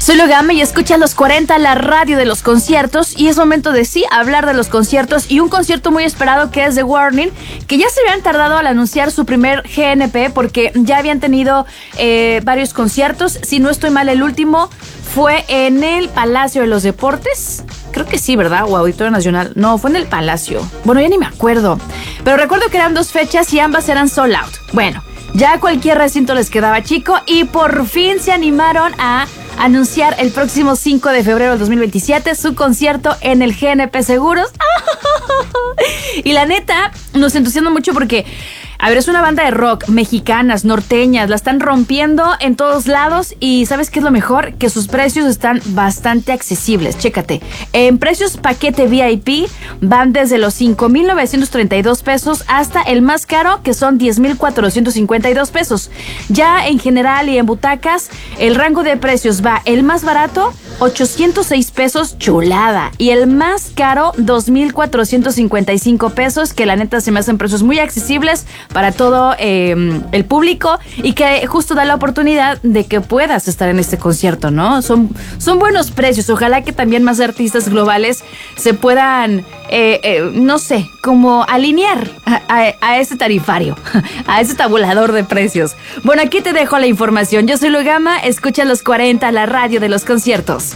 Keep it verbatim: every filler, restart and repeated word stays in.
Soy Logama y escucha los cuarenta, la radio de los conciertos. Y es momento de sí hablar de los conciertos. Y un concierto muy esperado que es The Warning, que ya se habían tardado al anunciar su primer G N P porque ya habían tenido eh, varios conciertos. Si no estoy mal, el último fue en el Palacio de los Deportes. Creo que sí, ¿verdad? O Auditorio Nacional. No, fue en el Palacio. Bueno, ya ni me acuerdo. Pero recuerdo que eran dos fechas y ambas eran sold out. Bueno, ya cualquier recinto les quedaba chico y por fin se animaron a anunciar el próximo cinco de febrero del dos mil veintisiete su concierto en el G N P Seguros. Y la neta, nos entusiasma mucho porque, a ver, es una banda de rock, mexicanas, norteñas, la están rompiendo en todos lados y ¿sabes qué es lo mejor? Que sus precios están bastante accesibles, chécate. En precios paquete V I P van desde los cinco mil novecientos treinta y dos pesos hasta el más caro, que son diez mil cuatrocientos cincuenta y dos pesos. Ya en general y en butacas, el rango de precios va el más barato, ochocientos seis pesos, chulada, y el más caro, dos mil cuatrocientos cincuenta y cinco pesos, que la neta se me hacen precios muy accesibles para todo eh, el público y que justo da la oportunidad de que puedas estar en este concierto, ¿no? Son, son buenos precios. Ojalá que también más artistas globales se puedan, eh, eh, no sé, como alinear a, a, a ese tarifario, a ese tabulador de precios. Bueno, aquí te dejo la información. Yo soy Logama, escucha los cuarenta, la radio de los conciertos.